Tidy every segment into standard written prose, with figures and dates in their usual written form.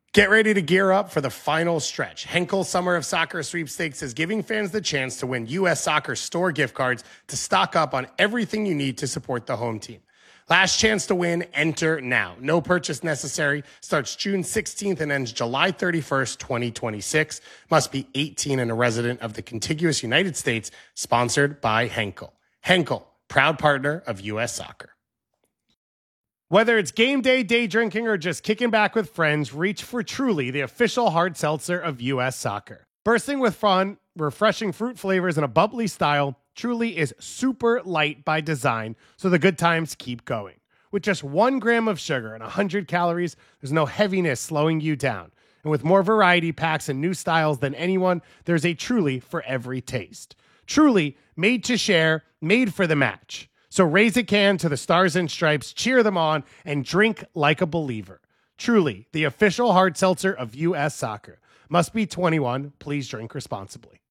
Get ready to gear up for the final stretch. Henkel Summer of Soccer Sweepstakes is giving fans the chance to win U.S. Soccer store gift cards to stock up on everything you need to support the home team. Last chance to win, enter now. No purchase necessary. Starts June 16th and ends July 31st, 2026. Must be 18 and a resident of the contiguous United States. Sponsored by Henkel. Henkel, proud partner of U.S. Soccer. Whether it's game day, day drinking, or just kicking back with friends, reach for Truly, the official hard seltzer of U.S. Soccer. Bursting with fun, refreshing fruit flavors, and a bubbly style, Truly is super light by design, so the good times keep going. With just 1 gram of sugar and 100 calories, there's no heaviness slowing you down. And with more variety packs and new styles than anyone, there's a Truly for every taste. Truly, made to share, made for the match. So raise a can to the Stars and Stripes, cheer them on, and drink like a believer. Truly, the official hard seltzer of U.S. Soccer. Must be 21. Please drink responsibly.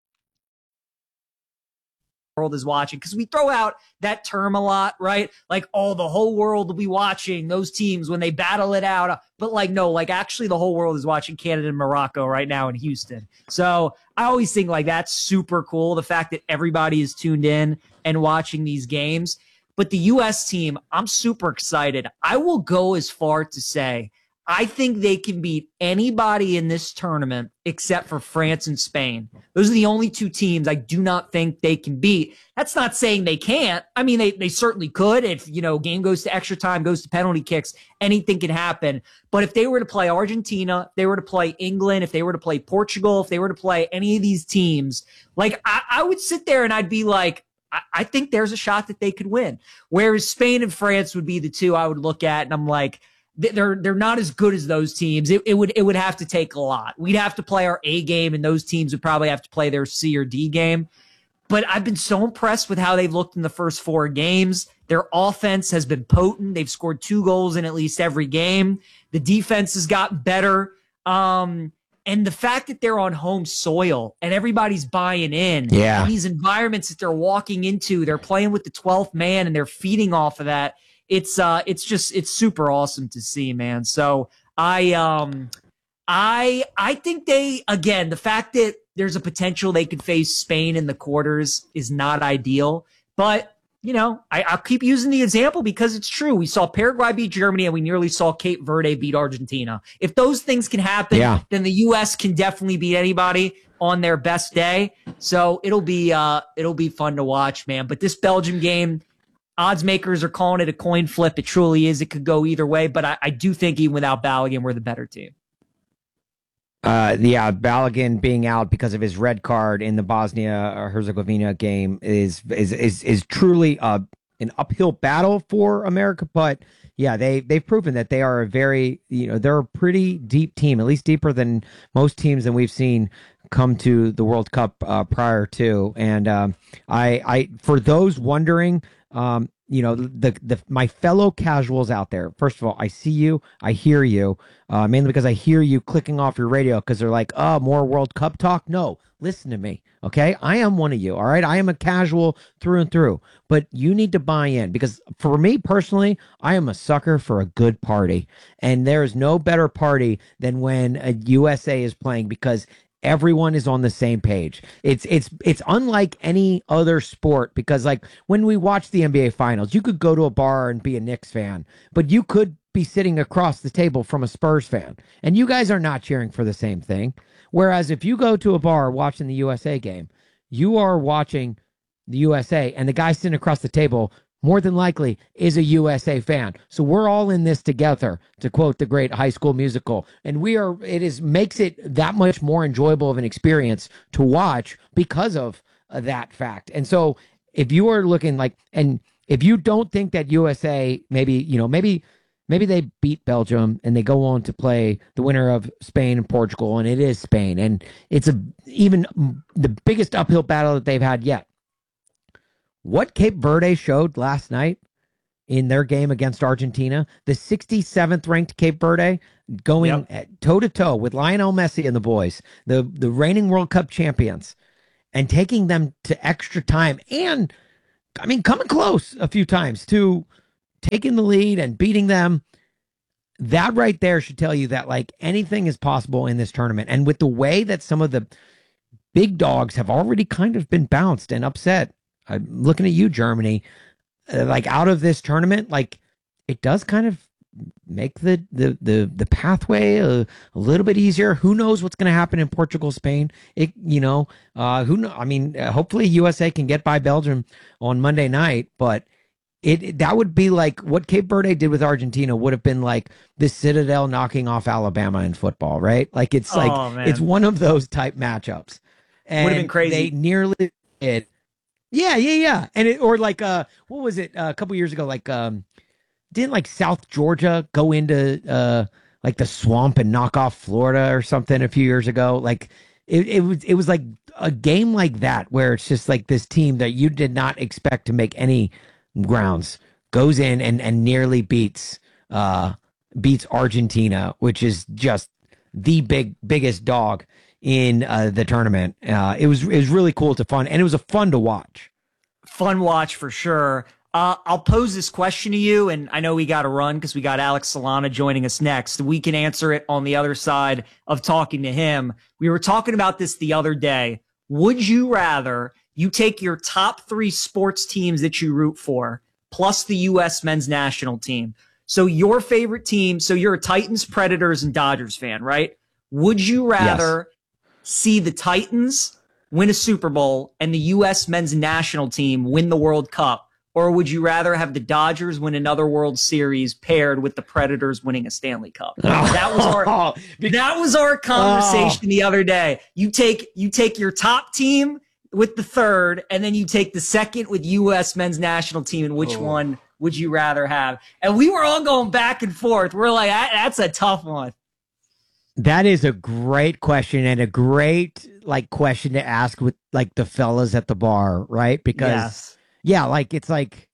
World is watching, because we throw out that term a lot, right? Like, oh, the whole world will be watching those teams when they battle it out. But like, no, like actually the whole world is watching Canada and Morocco right now in Houston. So I always think like that's super cool. The fact that everybody is tuned in and watching these games. But the U.S. team, I'm super excited. I will go as far to say I think they can beat anybody in this tournament except for France and Spain. Those are the only 2 teams I do not think they can beat. That's not saying they can't. I mean, they certainly could. If, game goes to extra time, goes to penalty kicks, anything can happen. But if they were to play Argentina, if they were to play England, if they were to play Portugal, if they were to play any of these teams, like I would sit there and I'd be like, I think there's a shot that they could win. Whereas Spain and France would be the 2 I would look at, and I'm like, they're not as good as those teams. It would have to take a lot. We'd have to play our A game, and those teams would probably have to play their C or D game. But I've been so impressed with how they've looked in the first 4 games. Their offense has been potent. They've scored 2 goals in at least every game. The defense has gotten better. And the fact that they're on home soil and everybody's buying in, and these environments that they're walking into, they're playing with the 12th man and they're feeding off of that. It's super awesome to see, man. So I think the fact that there's a potential they could face Spain in the quarters is not ideal, but I'll keep using the example because it's true. We saw Paraguay beat Germany and we nearly saw Cape Verde beat Argentina. If those things can happen, then the U.S. can definitely beat anybody on their best day. So it'll be fun to watch, man. But this Belgium game, odds makers are calling it a coin flip. It truly is. It could go either way, but I do think even without Balogun, we're the better team. Balogun being out because of his red card in the Bosnia-Herzegovina game is truly an uphill battle for America. But yeah, they've proven that they are a very, they're a pretty deep team, at least deeper than most teams that we've seen come to the World Cup prior to. And I for those wondering, my fellow casuals out there, first of all, I see you, I hear you, mainly because I hear you clicking off your radio because they're like, oh, more World Cup talk. No, listen to me. Okay. I am one of you. All right. I am a casual through and through, but you need to buy in because for me personally, I am a sucker for a good party, and there is no better party than when a USA is playing because everyone is on the same page. It's unlike any other sport because like when we watch the NBA finals, you could go to a bar and be a Knicks fan, but you could be sitting across the table from a Spurs fan and you guys are not cheering for the same thing. Whereas if you go to a bar watching the USA game, you are watching the USA and the guy sitting across the table more than likely is a USA fan. So we're all in this together, to quote the great High School Musical. And makes it that much more enjoyable of an experience to watch because of that fact. And so if you are looking and if you don't think that USA, maybe they beat Belgium and they go on to play the winner of Spain and Portugal, and it is Spain. And it's even the biggest uphill battle that they've had yet. What Cape Verde showed last night in their game against Argentina, the 67th ranked Cape Verde going toe to toe with Lionel Messi and the boys, the reigning World Cup champions, and taking them to extra time. And I mean, coming close a few times to taking the lead and beating them. that right there should tell you that like anything is possible in this tournament. And with the way that some of the big dogs have already kind of been bounced and upset, I'm looking at you, Germany, like out of this tournament, like it does kind of make the pathway a little bit easier. Who knows what's going to happen in Portugal, Spain? Who know? I mean, hopefully USA can get by Belgium on Monday night, but that would be like what Cape Verde did with Argentina would have been like the Citadel knocking off Alabama in football, right? Like it's it's one of those type matchups. And would have been crazy. They nearly did. Yeah. And what was it a couple years ago? Like, didn't like South Georgia go into like the swamp and knock off Florida or something a few years ago? Like it was like a game like that where it's just like this team that you did not expect to make any grounds goes in and nearly beats Argentina, which is just the biggest dog in the tournament. It was really cool to fun, and it was a fun to watch. Fun watch for sure. I'll pose this question to you, and I know we got to run because we got Alex Solana joining us next. We can answer it on the other side of talking to him. We were talking about this the other day. Would you rather you take your top 3 sports teams that you root for, plus the U.S. men's national team? So your favorite team, so you're a Titans, Predators, and Dodgers fan, right? Would you rather see the Titans win a Super Bowl and the U.S. men's national team win the World Cup? Or would you rather have the Dodgers win another World Series paired with the Predators winning a Stanley Cup? That was our conversation the other day. You take your top team with the third, and then you take the second with U.S. men's national team, and which one would you rather have? And we were all going back and forth. We're like, that's a tough one. That is a great question, and a great question to ask with like the fellas at the bar, right? Because it's like,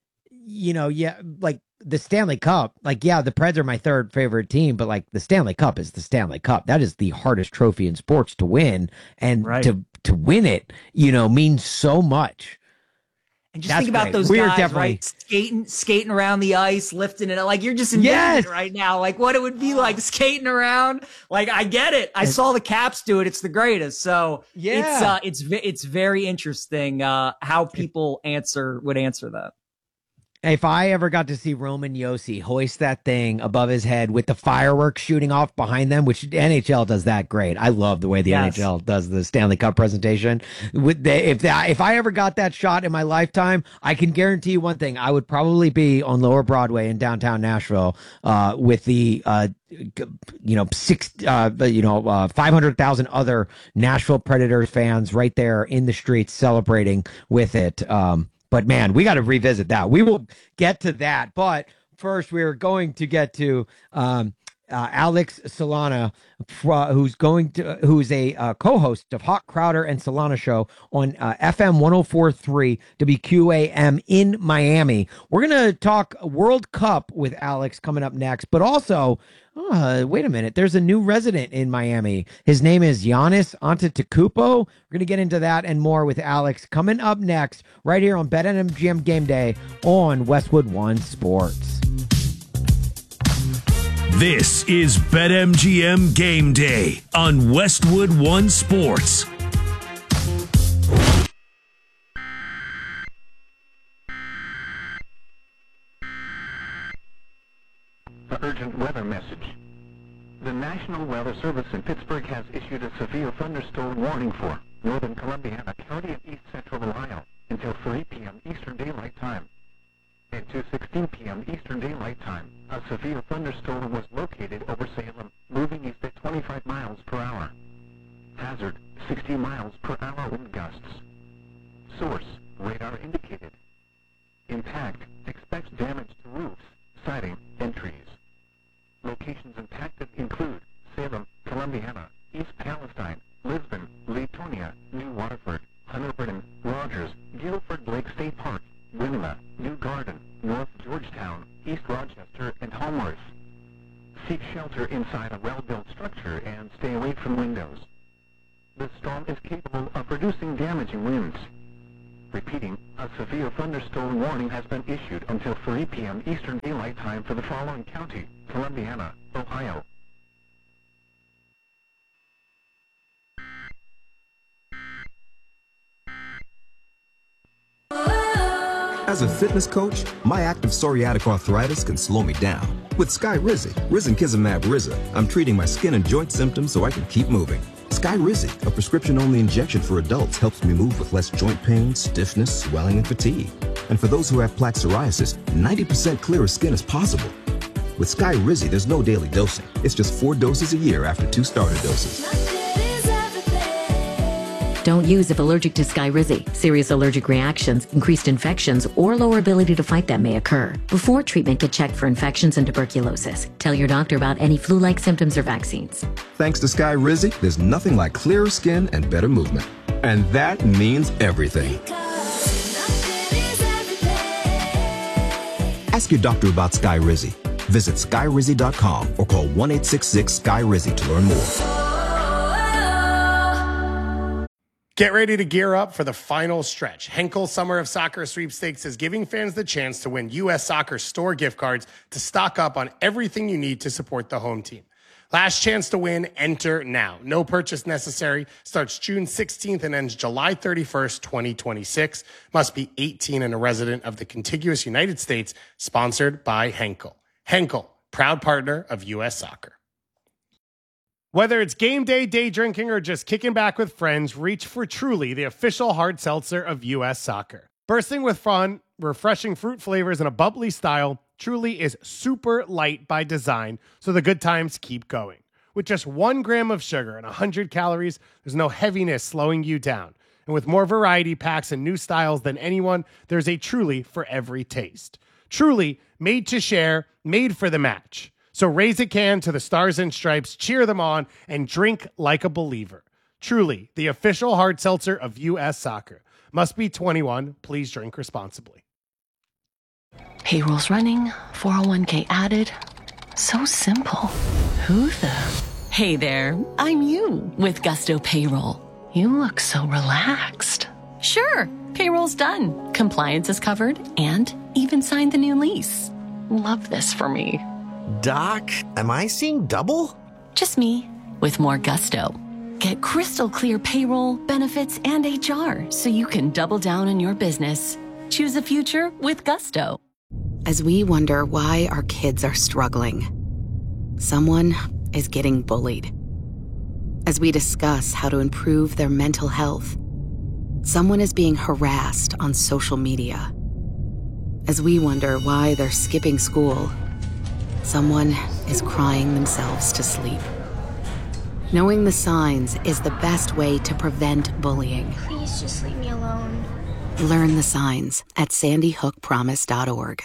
like the Stanley Cup, like, the Preds are my third favorite team, but like the Stanley Cup is the Stanley Cup. That is the hardest trophy in sports to win, and to win it, means so much. And just think about those guys, right? Skating around the ice, lifting it. Like, you're just envisioning it right now. Like, what it would be like skating around. Like, I get it. I saw the Caps do it. It's the greatest. So it's very interesting how people would answer that. If I ever got to see Roman Josi hoist that thing above his head with the fireworks shooting off behind them, which NHL does that great. I love the way the NHL does the Stanley Cup presentation. If I ever got that shot in my lifetime, I can guarantee you one thing: I would probably be on Lower Broadway in downtown Nashville with the 500,000 other Nashville Predators fans right there in the streets celebrating with it. But man, we got to revisit that. We will get to that. But first, we're going to get to Alex Solana, who's a co-host of Hawk Crowder and Solana Show on FM 104.3 WQAM in Miami. We're going to talk World Cup with Alex coming up next, but also, wait a minute, there's a new resident in Miami. His name is Giannis Antetokounmpo. We're going to get into that and more with Alex coming up next right here on BetMGM Game Day on Westwood One Sports. This is BetMGM Game Day on Westwood One Sports. Urgent weather message. The National Weather Service in Pittsburgh has issued a severe thunderstorm warning for northern Columbiana County and east central Ohio until 3 p.m. Eastern Daylight Time. At 2:16 p.m. Eastern Daylight Time, a severe thunderstorm was located over Salem, moving east at 25 miles per hour. Hazard, 60 miles per hour wind gusts. Source, radar indicated. Impact, expects damage to roofs, siding, and trees. Locations impacted include Salem, Columbiana, East Palestine, Lisbon, Latonia, New Waterford, Hunter Burton, Rogers, Guilford Lake State Park, Winona, New Garden, North Georgetown, East Rochester, and Homeworth. Seek shelter inside a well-built structure and stay away from windows. The storm is capable of producing damaging winds. Repeating, a severe thunderstorm warning has been issued until 3 p.m. Eastern Daylight Time for the following county: Columbiana, Ohio. As a fitness coach, my active psoriatic arthritis can slow me down. With Skyrizi, risankizumab Riza, I'm treating my skin and joint symptoms so I can keep moving. Skyrizi, a prescription-only injection for adults, helps me move with less joint pain, stiffness, swelling, and fatigue. And for those who have plaque psoriasis, 90% clearer skin is possible. With Skyrizi, there's no daily dosing. It's just 4 doses a year after 2 starter doses. Don't use if allergic to Skyrizi. Serious allergic reactions, increased infections, or lower ability to fight them may occur. Before treatment, get checked for infections and tuberculosis. Tell your doctor about any flu-like symptoms or vaccines. Thanks to Skyrizi, there's nothing like clearer skin and better movement. And that means everything. Ask your doctor about Skyrizi. Visit Skyrizi.com or call 1-866-SKY-RIZI to learn more. Get ready to gear up for the final stretch. Henkel Summer of Soccer Sweepstakes is giving fans the chance to win U.S. Soccer store gift cards to stock up on everything you need to support the home team. Last chance to win, enter now. No purchase necessary. Starts June 16th and ends July 31st, 2026. Must be 18 and a resident of the contiguous United States. Sponsored by Henkel. Henkel, proud partner of U.S. Soccer. Whether it's game day, day drinking, or just kicking back with friends, reach for Truly, the official hard seltzer of U.S. Soccer. Bursting with fun, refreshing fruit flavors, and a bubbly style, Truly is super light by design, so the good times keep going. With just 1 gram of sugar and 100 calories, there's no heaviness slowing you down. And with more variety packs and new styles than anyone, there's a Truly for every taste. Truly, made to share, made for the match. So raise a can to the Stars and Stripes, cheer them on, and drink like a believer. Truly, the official hard seltzer of U.S. Soccer. Must be 21. Please drink responsibly. Payroll's running, 401k added. So simple. Who the? Hey there, I'm you with Gusto Payroll. You look so relaxed. Sure, payroll's done. Compliance is covered and even signed the new lease. Love this for me. Doc, am I seeing double? Just me, with more gusto. Get crystal clear payroll, benefits, and HR so you can double down on your business. Choose a future with Gusto. As we wonder why our kids are struggling, someone is getting bullied. As we discuss how to improve their mental health, someone is being harassed on social media. As we wonder why they're skipping school, someone is crying themselves to sleep. Knowing the signs is the best way to prevent bullying. Please just leave me alone. Learn the signs at sandyhookpromise.org.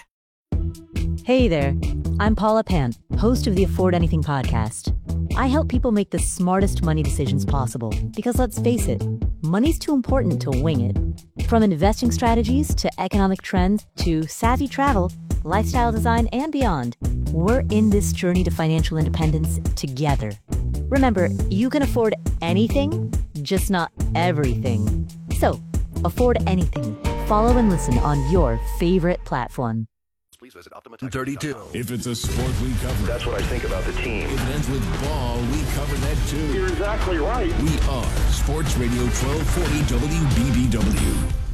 Hey there, I'm Paula Pant, host of the Afford Anything podcast. I help people make the smartest money decisions possible because let's face it, money's too important to wing it. From investing strategies to economic trends to savvy travel, lifestyle design, and beyond, we're in this journey to financial independence together. Remember, you can afford anything, just not everything. So, afford anything. Follow and listen on your favorite platform. Please visit Optima 32. If it's a sport, we cover it. That's what I think about the team. If it ends with ball, we cover that too. You're exactly right. We are Sports Radio 1240 WBBW.